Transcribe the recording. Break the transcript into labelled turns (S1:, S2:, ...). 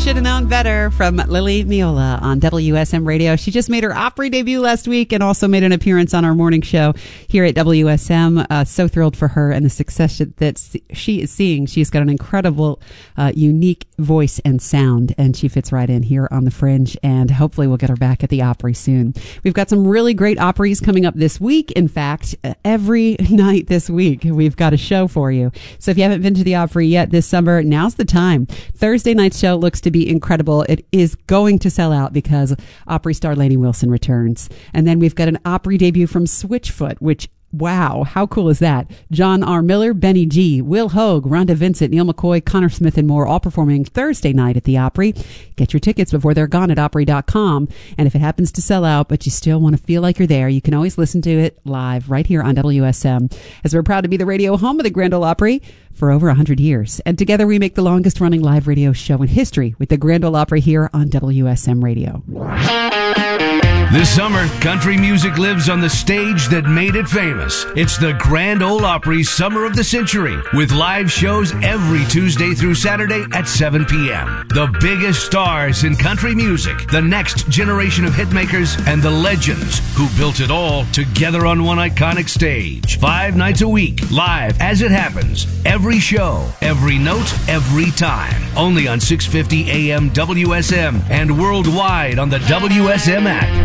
S1: Should Have Known Better from Lily Miola on WSM Radio. She just made her Opry debut last week and also made an appearance on our morning show here at WSM. So thrilled for her and the success that she is seeing. She's got an incredible, unique voice and sound, and she fits right in here on The Fringe, and hopefully we'll get her back at the Opry soon. We've got some really great Opries coming up this week. In fact, every night this week, we've got a show for you. So if you haven't been to the Opry yet this summer, now's the time. Thursday night's show looks to be incredible. It is going to sell out because Opry star Lainey Wilson returns. And then we've got an Opry debut from Switchfoot, which, wow, how cool is that? John R. Miller, Benny G, Will Hogue, Rhonda Vincent, Neil McCoy, Connor Smith, and more, all performing Thursday night at the Opry. Get your tickets before they're gone at Opry.com. And if it happens to sell out, but you still want to feel like you're there, you can always listen to it live right here on WSM, as we're proud to be the radio home of the Grand Ole Opry for over 100 years. And together we make the longest running live radio show in history with the Grand Ole Opry here on WSM Radio.
S2: This summer, country music lives on the stage that made it famous. It's the Grand Ole Opry Summer of the Century, with live shows every Tuesday through Saturday at 7 p.m. The biggest stars in country music, the next generation of hitmakers, and the legends who built it all together on one iconic stage. 5 nights a week, live as it happens. Every show, every note, every time. Only on 650 AM WSM and worldwide on the WSM app.